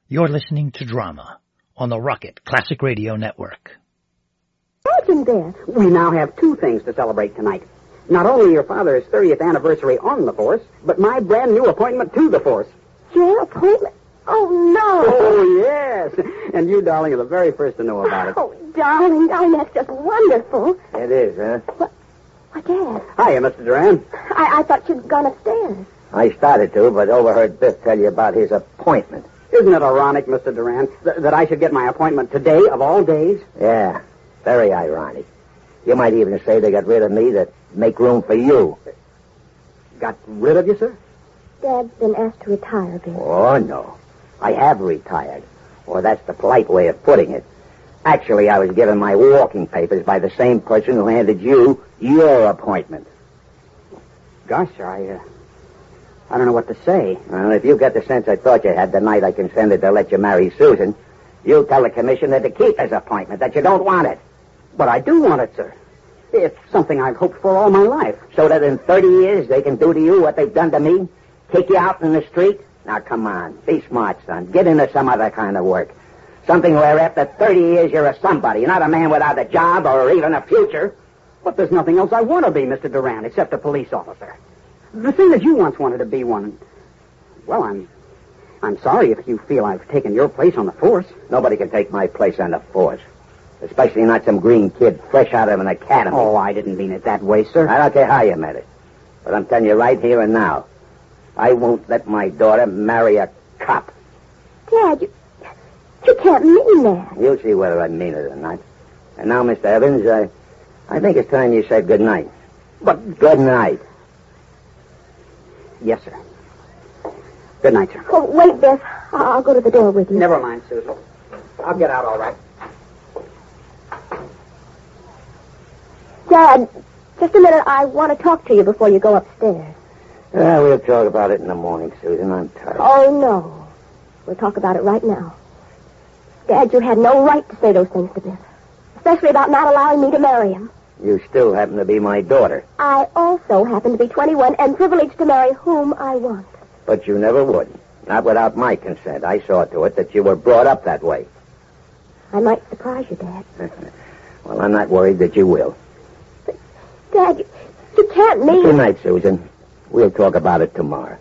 You're listening to Drama on the Rocket Classic Radio Network. Imagine there. We now have two things to celebrate tonight. Not only your father's 30th anniversary on the Force, but my brand new appointment to the Force. Your appointment? Oh, no. Oh, yes. And you, darling, are the very first to know about it. Oh, darling, that's just wonderful. It is, huh? What, Dad? Hiya, Mr. Duran. I thought you'd gone upstairs. I started to, but overheard Biff tell you about his appointment. Isn't it ironic, Mr. Duran, that I should get my appointment today of all days? Yeah, very ironic. You might even say they got rid of me to make room for you. Got rid of you, sir? Dad's been asked to retire, Bill. Oh, no. I have retired. Or that's the polite way of putting it. Actually, I was given my walking papers by the same person who handed you your appointment. Gosh, I don't know what to say. Well, if you get the sense I thought you had the night I consented to let you marry Susan, you'll tell the commissioner to keep his appointment, that you don't want it. But I do want it, sir. It's something I've hoped for all my life. So that in 30 years they can do to you what they've done to me? Kick you out in the street? Now, come on. Be smart, son. Get into some other kind of work. Something where after 30 years you're a somebody, not a man without a job or even a future. But there's nothing else I want to be, Mr. Duran, except a police officer. The thing that you once wanted to be one. Well, I'm sorry if you feel I've taken your place on the Force. Nobody can take my place on the Force. Especially not some green kid fresh out of an academy. Oh, I didn't mean it that way, sir. I don't care how you meant it. But I'm telling you right here and now, I won't let my daughter marry a cop. Dad, you can't mean that. You'll see whether I mean it or not. And now, Mr. Evans, I think it's time you said good night. But good night. Yes, sir. Good night, sir. Oh, wait, Biff. I'll go to the door with you. Never mind, Susan. I'll get out all right. Dad, just a minute. I want to talk to you before you go upstairs. We'll talk about it in the morning, Susan. I'm tired. Oh, no. We'll talk about it right now. Dad, you had no right to say those things to Biff. Especially about not allowing me to marry him. You still happen to be my daughter. I also happen to be 21 and privileged to marry whom I want. But you never would. Not without my consent. I saw to it that you were brought up that way. I might surprise you, Dad. Well, I'm not worried that you will. But, Dad, you can't mean... Good night, Susan. We'll talk about it tomorrow.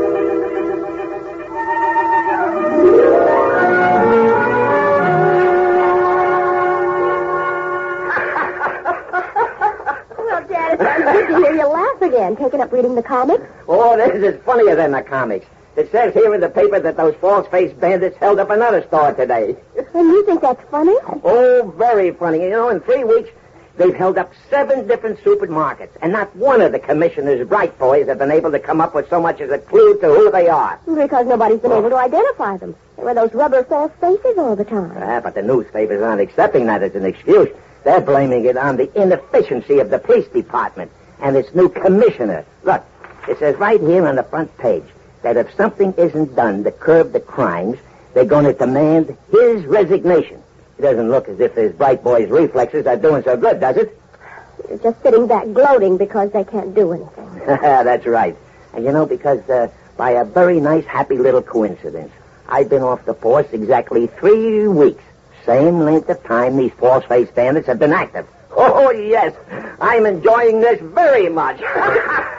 Good to hear you laugh again, taking up reading the comics. Oh, this is funnier than the comics. It says here in the paper that those false-faced bandits held up another store today. And you think that's funny? Oh, very funny. You know, in 3 weeks, they've held up 7 different supermarkets, and not one of the commissioner's bright boys have been able to come up with so much as a clue to who they are. Because nobody's been able to identify them. They wear those rubber false faces all the time. But the newspapers aren't accepting that as an excuse. They're blaming it on the inefficiency of the police department and its new commissioner. Look, it says right here on the front page that if something isn't done to curb the crimes, they're going to demand his resignation. It doesn't look as if his bright boy's reflexes are doing so good, does it? You're just sitting back gloating because they can't do anything. That's right. And you know, because by a very nice, happy little coincidence, I've been off the Force exactly 3 weeks. Same length of time these false-faced bandits have been active. Oh, yes. I'm enjoying this very much.